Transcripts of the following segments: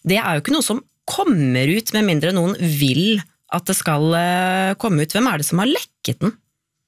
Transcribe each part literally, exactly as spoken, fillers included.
det er jo ikke noe som kommer ut med mindre noen vil at det skal komme ut. Hvem er det som har lekket den?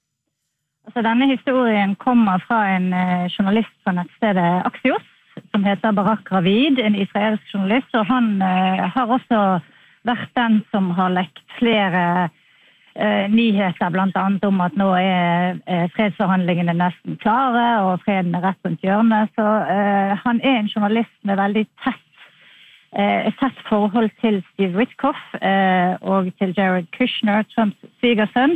Altså, denne historien kommer fra en uh, journalist fra nettstedet Axios, som heter Barak Ravid, en israelsk journalist, og han uh, har også vært den som har lekt flere uh, nyheter, blant annet om at nå er uh, fredsforhandlingene nesten klare, og freden er rett rundt hjørnet. Så uh, han er en journalist med veldig tett, uh, tett forhold til Steve Witkoff uh, og til Jared Kushner, Trumps svigersønn.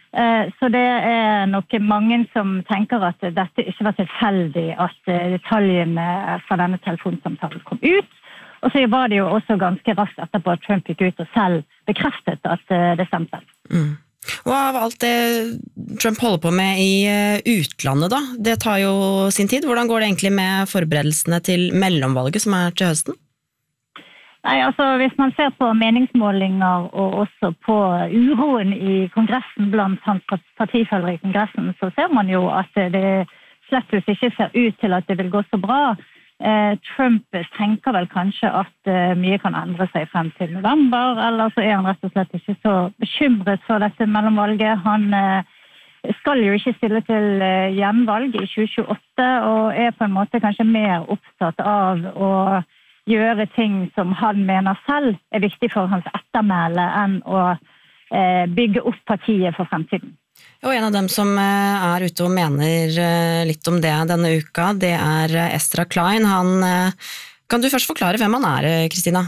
Så det er nok mange som tenker at dette ikke var tilfeldig at detaljene fra denne telefonsamtalen kom ut. Og så var det jo også ganske raskt etterpå at Trump gikk ut og selv bekreftet at det stemte. Mm. Og av alt det Trump holder på med i utlandet da, det tar jo sin tid. Hvordan går det egentlig med forberedelsene til mellomvalget som er til høsten? Nei, altså hvis man ser på meningsmålinger og også på uroen i kongressen blant hans partifeller i kongressen, så ser man jo at det slett ikke ser ut til at det vil gå så bra. Eh, Trump tenker vel kanskje at eh, mye kan endre seg frem til november, eller så er han rett og slett ikke så bekymret for dette mellomvalget. Han eh, skal jo ikke stille til eh, gjenvalg i tjue tjueåtte, og er på en måte kanskje mer opptatt av å gjøre ting som han mener selv er viktig for hans ettermæle enn å eh, bygge opp partiet for fremtiden. Og en av dem som er ute og mener litt om det denne uka, det er Ezra Klein. Han, kan du først forklare hvem han er, Kristina?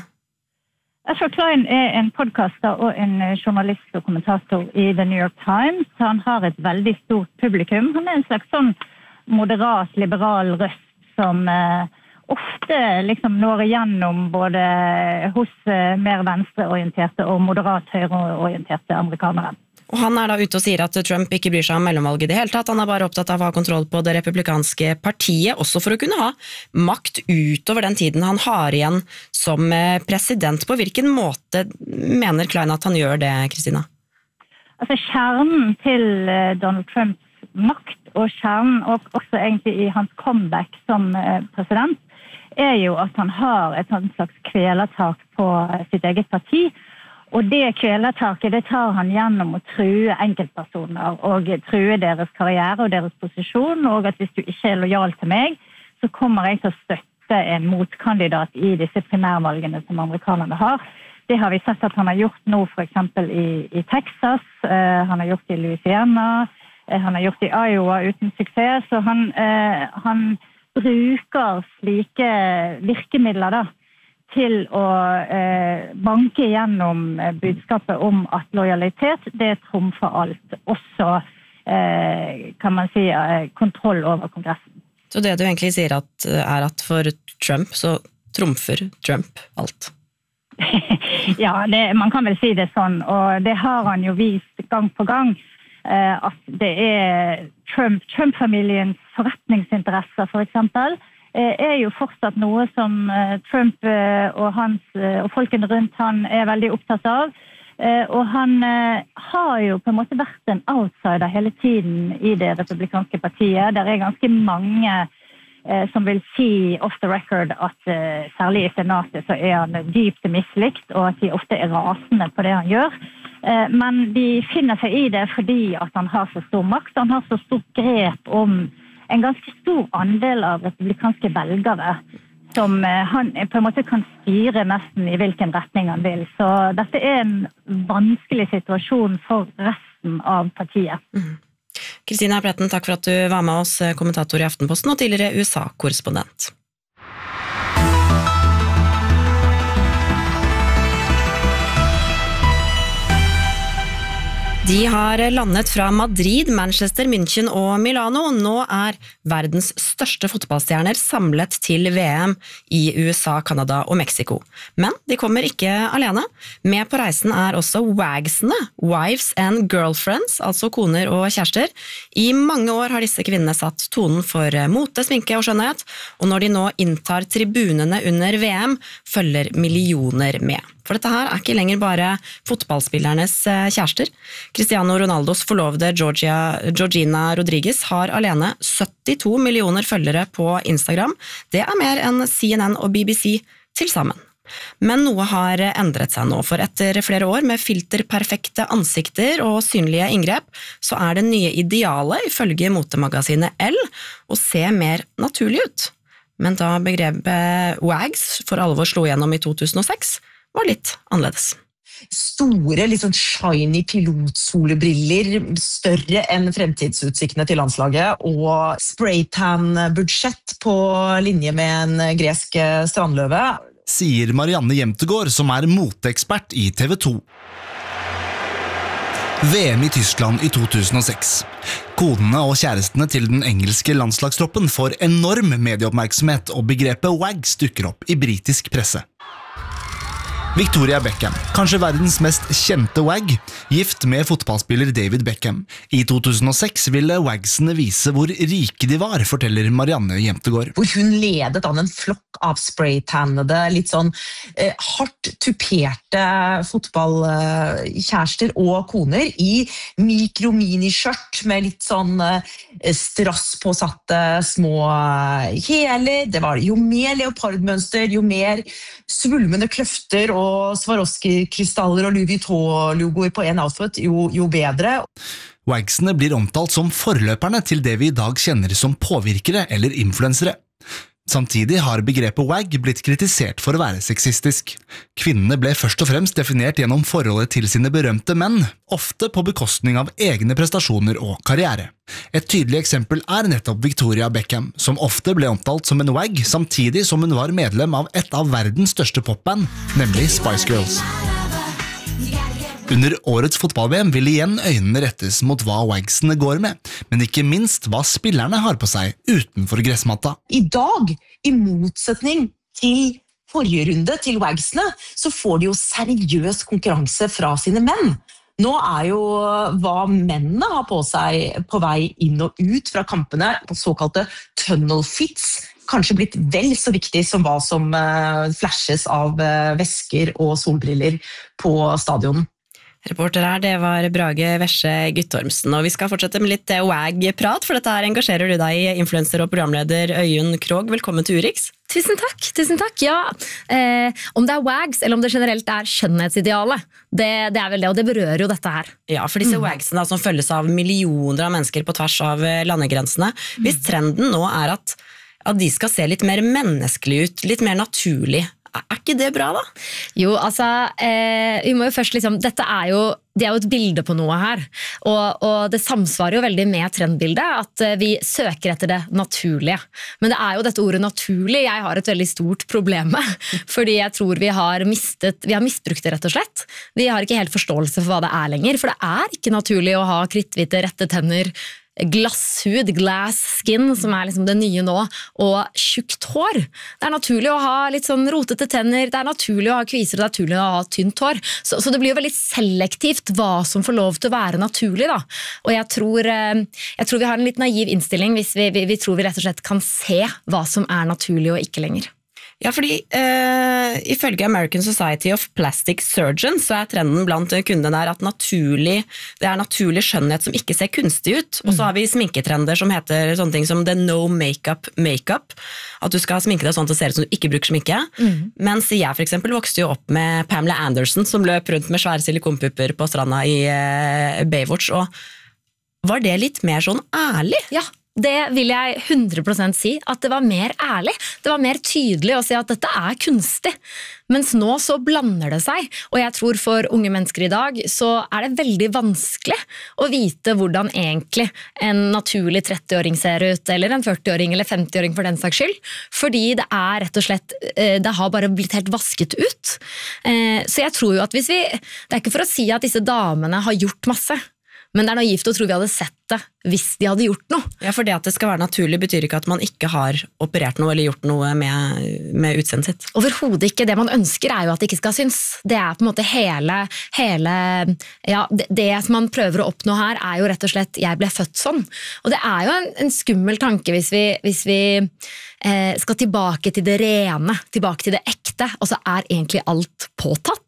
Ezra Klein er en podcaster og en journalist og kommentator i The New York Times. Han har et veldig stort publikum. Han er en slags sånn moderat, liberal røst som eh, ofte liksom når igjennom både hos mer venstreorienterte og moderat høyreorienterte amerikanere. Og han er da ute og sier at Trump ikke bryr seg om mellomvalget i det hele tatt. Han er bare opptatt av å ha kontroll på det republikanske partiet, også for å kunne ha makt utover den tiden han har igjen som president. På hvilken måte mener Klein at han gjør det, Kristina? Altså kjernen til Donald Trumps makt, og kjernen og også egentlig i hans comeback som president, er jo at han har et slags kvelertak på sitt eget parti, og det kvelertaket det tar han gjennom å true enkeltpersoner og true deres karriere og deres posisjon, og at hvis du ikke er lojal til meg, så kommer jeg til å støtte en motkandidat i disse primærvalgene som amerikanerne har. Det har vi sett at han har gjort nå for eksempel i, i Texas, uh, han har gjort det i Louisiana, uh, han har gjort det i Iowa uten suksess, så han, uh, han bruker slike virkemidler da, til å eh, banke gjennom budskapet om at lojalitet, det trumfer alt. Også, eh, kan man si, eh, kontroll over kongressen. Så det du egentlig sier at, er at for Trump så trumfer Trump alt? Ja, det, man kan vel si det sånn, og det har han jo vist gang på gang, eh, at det er Trump, Trump-familiens forretningsinteresser for eksempel, er jo fortsatt noe som Trump og, hans, og folkene rundt han er veldig opptatt av. Og han har jo på en måte vært en outsider hele tiden i det republikanske partiet. Der er ganske mange som vil si off the record at særlig i senatet så er han dypt mislikt, og at de ofte er rasende på det han gjør. Men de finner seg i det fordi at han har så stor makt, han har så stort grep om en ganske stor andel av republikanske velgere som han på en måte kan styre nesten i hvilken retning han vil. Så dette er en vanskelig situasjon for resten av partiet. Kristina Pletten, takk for at du var med oss, kommentator i Aftenposten og tidligere U S A-korrespondent. De har landet fra Madrid, Manchester, München og Milano. Nå er verdens største fotballstjerner samlet til V M i U S A, Canada og Mexico. Men de kommer ikke alene. Med på reisen er også wagsene, wives and girlfriends, altså koner og kjærester. I mange år har disse kvinnene satt tonen for mote, sminke og skjønnhet, og når de nå inntar tribunene under V M, følger millioner med. For dette her er ikke lenger bare fotballspillernes kjærester. Cristiano Ronaldos forlovede Georgia, Georgina Rodriguez har alene syttito millioner følgere på Instagram. Det er mer enn C N N og B B C til sammen. Men noe har endret seg nå, for etter flere år med filterperfekte ansikter og synlige inngrep, så er det nye idealet ifølge motemagasinet Elle å se mer naturlig ut. Men da begrepet wags for alvor slo gjennom i to tusen og seks, var litt annerledes. Store, litt sånn shiny pilotsolebriller, større enn fremtidsutsiktene til landslaget, og spraytan-budsjett på linje med en gresk strandløve. Sier Marianne Jemtegård, som er moteekspert i T V to. V M i Tyskland i to tusen og seks. Kodene og kjærestene til den engelske landslagstroppen får enorm medieoppmerksomhet, og begrepet wags dukker opp i britisk presse. Victoria Beckham, kanskje verdens mest kjente wag, gift med fotballspiller David Beckham. I to tusen og seks ville wagsene vise hvor rike de var, forteller Marianne Jemtegård. Hvor hun ledet an en flokk av spraytannede, litt sånn eh, hardt tuperte fotballkjærester og koner i mikro-miniskjørt med litt sånn eh, strasspåsatte små hæler. Det var jo mer leopardmønster, jo mer svulmende kløfter og Swarovski-krystaller og Louis Vuitton-logoer på en outfit, jo, jo bedre. Wagsene blir omtalt som forløperne til det vi i dag kjenner som påvirkere eller influensere. Samtidig har begrepet wag blitt kritisert for å være sexistisk. Kvinnene ble først og fremst definert gjennom forholdet til sine berømte menn, ofte på bekostning av egne prestasjoner og karriere. Et tydelig eksempel er nettopp Victoria Beckham, som ofte ble omtalt som en wag, samtidig som hun var medlem av et av verdens største popband, nemlig Spice Girls. Under årets fotball-V M vil igjen øynene rettes mot hva wagsene går med, men ikke minst hva spillerne har på seg utenfor gressmatta. I dag, i motsetning til forrige runde til wagsene, så får de jo seriøs konkurranse fra sine menn. Nå er jo hva mennene har på seg på vei inn og ut fra kampene, på såkalte tunnel fits, kanskje blitt vel så viktig som hva som flashes av vesker og solbriller på stadion. Reporter her, det var Brage Vesje Guttormsen, og vi skal fortsette med litt wag-prat, for dette her engasjerer du deg i, influencer og programleder Øyunn Krogh. Velkommen til Urix. Tusen takk, tusen takk, ja. Eh, om det er wags, eller om det generelt er skjønnhetsidealet, det, det er vel det, og det berører jo dette her. Ja, for disse mm. wagsene da, som følges av millioner av mennesker på tvers av landegrensene, mm. hvis trenden nå er at, at de skal se litt mer menneskelig ut, litt mer naturlig, er ikke det bra da? Jo, altså, eh, vi må jo først liksom, dette er jo, det er jo et bilde på noe her, og, og det samsvarer jo veldig med trendbildet, at eh, vi søker etter det naturlige. Men det er jo dette ordet naturlig, jeg har et veldig stort problem med, fordi jeg tror vi har mistet, vi har misbrukt det rett og slett. Vi har ikke helt forståelse for hva det er lenger, for det er ikke naturlig å ha kritthvite, rette tenner, glasshud, glass skin, som er liksom det nye nå, og tjukt hår. Det er naturlig å ha litt sånn rotete tenner, det er naturlig å ha kviser, og det er naturlig å ha tynt hår. Så, så det blir jo veldig selektivt hva som får lov til å være naturlig da. Og jeg tror, jeg tror vi har en litt naiv innstilling hvis vi, vi, vi tror vi rett og slett kan se hva som er naturlig og ikke lenger. Ja, fordi uh, ifølge American Society of Plastic Surgeons så er trenden blant kundene der at naturlig, det er naturlig skjønnhet som ikke ser kunstig ut. Og så har vi sminketrender som heter sånne ting som the no makeup makeup. At du skal sminke deg sånn at det ser ut som du ikke bruker sminke. Mm. Mens jeg for eksempel vokste jo opp med Pamela Anderson som løp rundt med svære silikonpupper på stranda i uh, Baywatch. Og var det litt mer sånn ærlig? Ja. Det vil jeg hundre prosent si, at det var mer ærlig. Det var mer tydelig å si at dette er kunstig. Mens nå så blander det seg, og jeg tror for unge mennesker i dag så er det veldig vanskelig å vite hvordan egentlig en naturlig tretti-åring ser ut, eller en førti-åring eller femti-åring for den saks skyld, fordi det er rett og slett, det har bare blitt helt vasket ut. Så jeg tror jo at hvis vi, det er ikke for å si at disse damene har gjort masse, men det er naivt å tro vi hadde sett det hvis de hadde gjort noe. Ja, for det at det skal være naturlig betyr ikke at man ikke har operert noe eller gjort noe med, med utseendet sitt. Overhodet ikke. Det man ønsker er jo at det ikke skal synes. Det er på en måte hele, hele ja, det, det som man prøver å oppnå her er jo rett og slett jeg ble født sånn. Og det er jo en, en skummel tanke hvis vi, hvis vi eh, skal tilbake til det rene, tilbake til det ekte, og så er egentlig alt påtatt.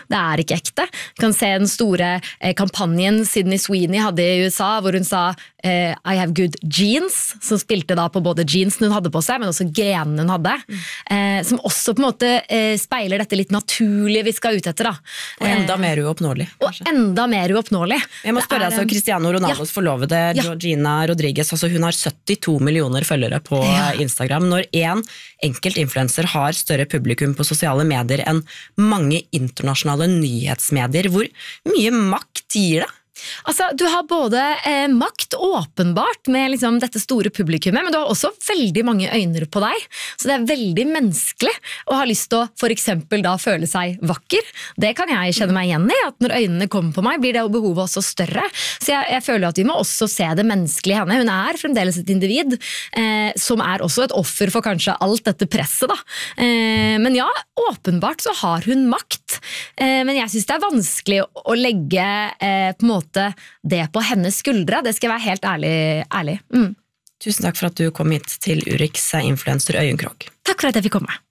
det er ikke ekte. Du kan se den store eh, kampanjen Sydney Sweeney hadde i U S A, hvor hun sa eh, I have good genes, som spilte da på både jeansen hun hadde på seg, men også grenene hun hadde, mm. eh, som også på en måte eh, speiler dette litt naturlige vi skal ut etter. Da. Og enda eh, mer uoppnåelig. Og enda mer uoppnåelig. Jeg må spørre, altså, Cristiano Ronaldos ja. forlovede ja. Georgina Rodriguez, altså hun har syttito millioner følgere på ja. Instagram. Når en enkelt influencer har større publikum på sosiale medier enn mange internasjonale nyhetsmedier, hvor mye makt gir det? Altså, du har både eh, makt åpenbart med liksom, dette store publikummet, men du har også veldig mange øyne på deg, så det er veldig menneskelig å ha lyst til å for eksempel da føle seg vakker. Det kan jeg kjenne meg igjen i, at når øynene kommer på meg, blir det behovet også større. Så jeg, jeg føler at vi må også se det menneskelige i henne. Hun er fremdeles et individ, eh, som er også et offer for kanskje alt dette presset. Da. Eh, men ja, åpenbart så har hun makt, eh, men jeg synes det er vanskelig å, å legge eh, på en måte det på hennes skuldre, det skal jeg være helt ærlig. ærlig. Mm. Tusen takk for at du kom hit til Urix influencer Øyunn Krogh. Takk for at jeg fikk komme.